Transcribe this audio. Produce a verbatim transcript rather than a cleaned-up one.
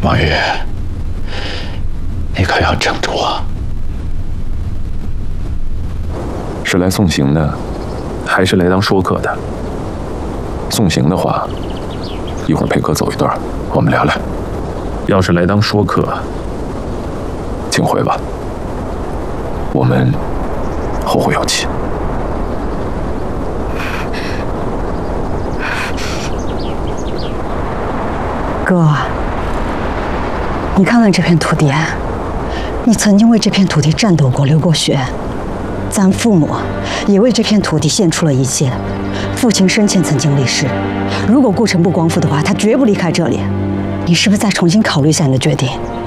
王宇，你可要撑住啊！ 是来送行的，还是来当说客的？送行的话，一会儿陪哥走一段，我们聊聊。要是来当说客，请回吧，我们后会有期。 哥，你看看这片土地，你曾经为这片土地战斗过，流过血。咱父母也为这片土地献出了一切。父亲生前曾经立誓，如果顾城不光复的话，他绝不离开这里。你是不是再重新考虑一下你的决定？